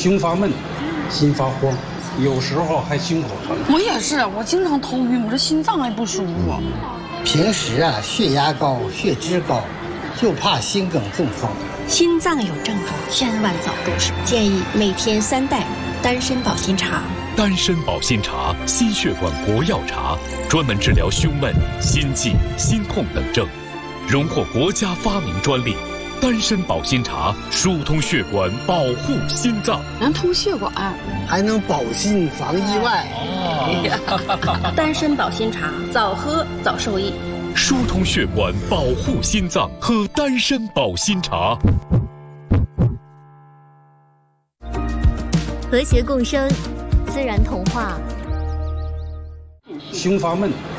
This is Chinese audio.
胸发闷、心发慌，有时候还心口疼。 我也是，我经常头晕，我这心脏还不舒服。 平时血压高、血脂高，就怕心梗中风。 心脏有症状，千万早入手。建议每天3袋丹参保心茶。 丹参保心茶，心血管国药茶，专门治疗胸闷、心悸、心痛等症，荣获国家发明专利。丹参保心茶疏通血管，保护心脏， 能通血管， 还能保心防意外。 丹参保心茶，早喝早受益。 疏通血管，保护心脏，喝丹参保心茶。 和谐共生，自然童话。 胸发闷、